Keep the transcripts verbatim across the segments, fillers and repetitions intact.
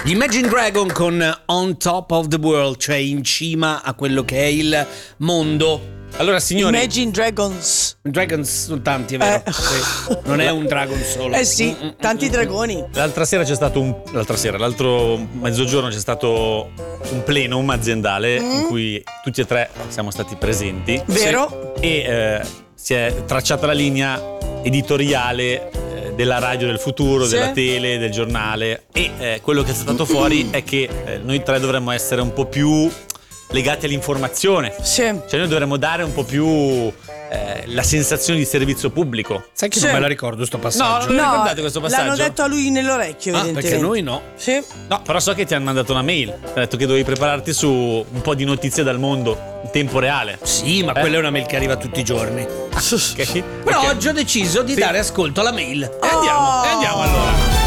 Gli Imagine Dragon con On Top of the World, cioè in cima a quello che è il mondo. Allora, signori, Imagine Dragons. Dragons sono tanti, è vero? Eh. Sì. Non è un dragon solo. Eh sì, tanti dragoni. L'altra sera c'è stato un. L'altra sera, l'altro mezzogiorno c'è stato un plenum aziendale mm. in cui tutti e tre siamo stati presenti. Vero? Sì. E eh, si è tracciata la linea editoriale eh, della radio del futuro, sì. della tele, del giornale. E eh, quello che è stato fuori è che eh, noi tre dovremmo essere un po' più legati all'informazione. Sì. Cioè noi dovremmo dare un po' più eh, la sensazione di servizio pubblico. Sai che sì. non me la ricordo sto passaggio? No, non no, ricordate questo passaggio? L'hanno detto a lui nell'orecchio, ah, perché noi no. Sì. No, però so che ti hanno mandato una mail. Ti hanno detto che dovevi prepararti su un po' di notizie dal mondo in tempo reale. Sì, ma eh? quella è una mail che arriva tutti i giorni. Okay. Però okay. oggi ho deciso di sì. dare ascolto alla mail. E andiamo, e andiamo allora.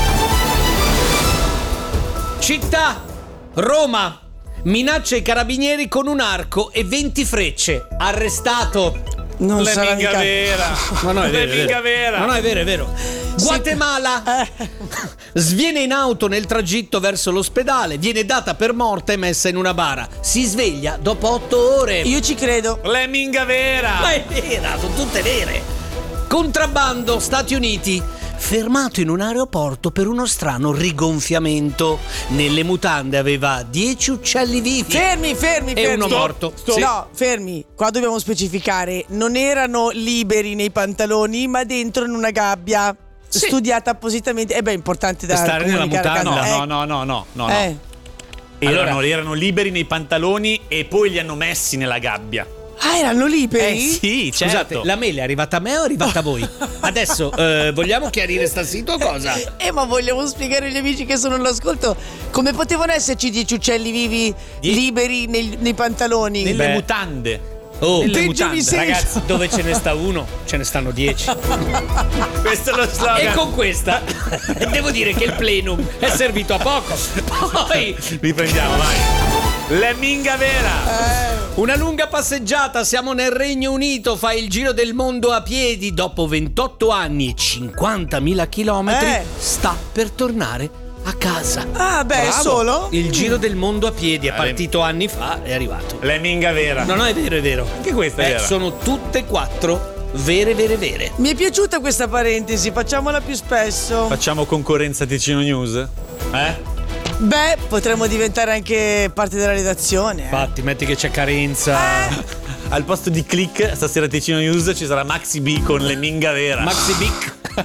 Città Roma. Minaccia i carabinieri con un arco e venti frecce. Arrestato. Non è sarà mica mica vera. No, no, è vero, è mica vera. No, no, è vero, è vero. Guatemala. Sviene in auto nel tragitto verso l'ospedale, viene data per morta e messa in una bara. Si sveglia dopo otto ore. Io ci credo. L'è minga vera. Ma è vera, sono tutte vere. Contrabbando, Stati Uniti. Fermato in un aeroporto per uno strano rigonfiamento. Nelle mutande aveva dieci uccelli vivi. Fermi, fermi, fermi. E uno morto. Stop. No, fermi. Qua dobbiamo specificare. Non erano liberi nei pantaloni, ma dentro in una gabbia. Sì. Studiata appositamente. E beh, è importante da stare nella mutanda. No, eh. no, no, no, no, no. Eh. Erano, Allora, erano liberi nei pantaloni e poi li hanno messi nella gabbia. Ah, erano liberi? Eh sì, certo. Scusate, la mail è arrivata a me o è arrivata a voi? Adesso eh, vogliamo chiarire sta sito o cosa? Eh, ma vogliamo spiegare agli amici che sono all'ascolto come potevano esserci dieci uccelli vivi Die- liberi nei, nei pantaloni? Nelle Beh. mutande. Oh, Nelle mutande. ragazzi, dove ce ne sta uno, ce ne stanno dieci. Questo è lo slogan. E con questa devo dire che il plenum è servito a poco. Poi riprendiamo, vai. L'è minga vera. Eh. Una lunga passeggiata, siamo nel Regno Unito, fa il giro del mondo a piedi, dopo ventotto anni e cinquantamila chilometri, Eh. sta per tornare a casa. Ah, beh, Bravo. solo? Il giro del mondo a piedi è Ah, partito anni fa, è arrivato. L'è minga vera. No, no, è vero, è vero. Anche questa è Eh, vera. sono tutte e quattro vere, vere, vere. Mi è piaciuta questa parentesi, facciamola più spesso. Facciamo concorrenza a Ticino News? Eh? Beh, potremmo diventare anche parte della redazione. eh. Infatti, metti che c'è carenza. Eh. Al posto di Click, stasera a Ticino News ci sarà Maxi B con le minga vera. Maxi Bic.